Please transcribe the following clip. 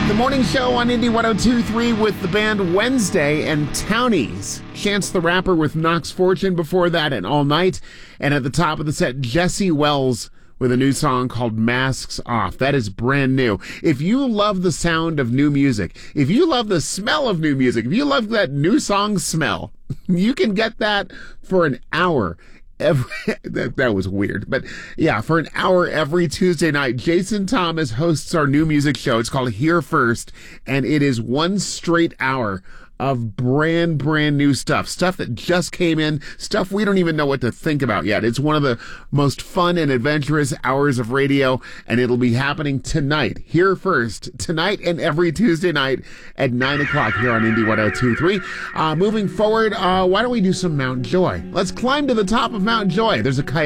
The morning show on Indie 102.3 with the band Wednesday and Townies. Chance the Rapper with Knox Fortune before that and All Night. And at the top of the set, Jesse Wells with a new song called Masks Off. That is brand new. If you love the sound of new music, if you love the smell of new music, if you love that new song smell, you can get that for an hour. That was weird. But yeah, for an hour every Tuesday night, Jason Thomas hosts our new music show. It's called Here First, and it is one straight hour of brand new stuff that just came in, stuff we don't even know what to think about yet. It's one of the most fun and adventurous hours of radio, and it'll be happening tonight, Here First, tonight and every Tuesday night at 9 o'clock here on Indie 102.3. Moving forward, why don't we do some Mount Joy? Let's climb to the top of Mount Joy. There's a coyote